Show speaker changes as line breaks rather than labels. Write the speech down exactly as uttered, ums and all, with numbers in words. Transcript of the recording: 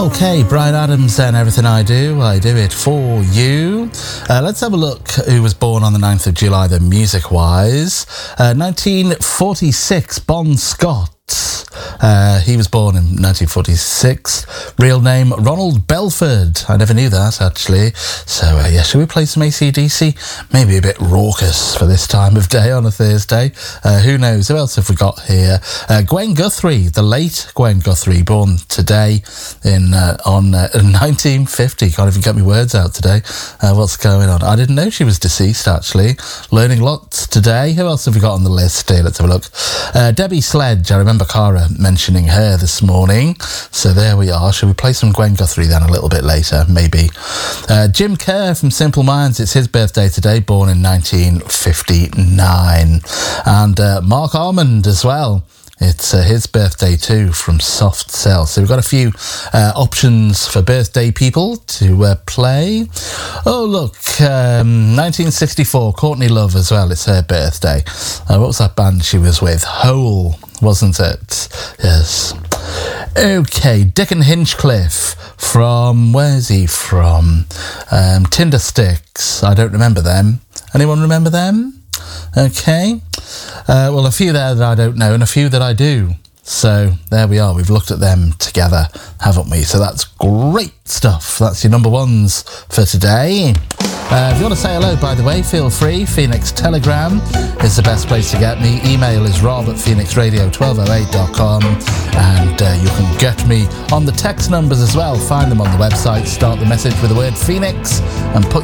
Okay, Bryan Adams and Everything I Do, I do it for you. Uh, let's have a look who was born on the ninth of July, then music-wise. Uh, nineteen forty-six, Bon Scott. Uh, he was born in nineteen forty-six. Real name, Ronald Belford. I never knew that, actually. So, uh, yeah, should we play some A C D C? Maybe a bit raucous for this time of day on a Thursday. Uh, who knows? Who else have we got here? Uh, Gwen Guthrie, the late Gwen Guthrie, born today in uh, on uh, nineteen fifty. Can't even get my words out today. Uh, what's going on? I didn't know she was deceased, actually. Learning lots today. Who else have we got on the list here? Let's have a look. Uh, Debbie Sledge. I remember Cara mentioning her this morning. So there we are. Should we play some Gwen Guthrie then a little bit later? Maybe. Uh, Jim Kerr from Simple Minds. It's his birthday today, born in nineteen fifty-nine. And uh, Mark Armand as well. It's uh, his birthday too, from Soft Cell. So we've got a few uh, options for birthday people to uh, play. Oh, look, um, nineteen sixty-four, Courtney Love as well. It's her birthday. Uh, what was that band she was with? Hole, wasn't it? Yes. Okay, Dickon Hinchcliffe from, where's he from? Um, Tindersticks. I don't remember them. Anyone remember them? Okay. Uh, well, a few there that I don't know and a few that I do. So there we are. We've looked at them together, haven't we? So that's great stuff. That's your number ones for today. Uh, if you want to say hello, by the way, feel free. Phoenix Telegram is the best place to get me. Email is rob at phoenix radio twelve oh eight dot com. And uh, you can get me on the text numbers as well. Find them on the website. Start the message with the word Phoenix and put